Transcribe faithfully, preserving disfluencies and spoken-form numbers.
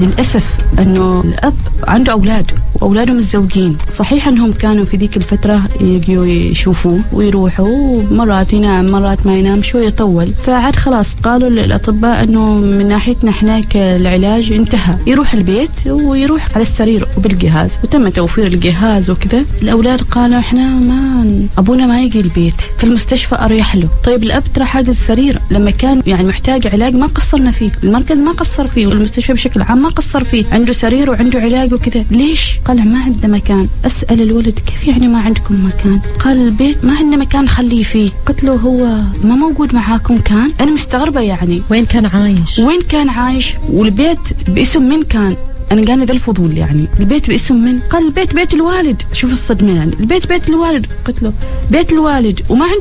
للأسف أنه الأب عنده أولاد وأولاده متزوجين. صحيح أنهم كانوا في ذيك الفترة يجوا يشوفوه ويروحوا، مرات ينام مرات ما ينام، شوي يطول، فعاد خلاص قالوا الأطباء أنه من ناحيتنا إحنا كالعلاج انتهى، يروح البيت ويروح على السرير وبالجهاز، وتم توفير الجهاز وكذا. الأولاد قالوا إحنا ما أبونا ما يجي البيت، في المستشفى أريح له. طيب الأب ترى حاجز السرير لما كان يعني محتاج علاج ما قصرنا فيه، المركز ما قصر فيه، والمستشفى بشكل عام ما قصر فيه، عنده سرير وعنده علاج وكذا. ليش؟ قال ما عندنا مكان. أسأل الولد كيف يعني ما عندكم مكان؟ قال البيت ما عندنا مكان خليه فيه. قلت له هو ما موجود معاكم كان؟ أنا مستغربة يعني وين كان عايش؟ وين كان عايش؟ والبيت باسم من كان؟ أنا قال ذا الفضول يعني، البيت باسم من؟ قال البيت بيت الوالد. شوف الصدمة يعني، البيت بيت الوالد. قلت له بيت الوالد وما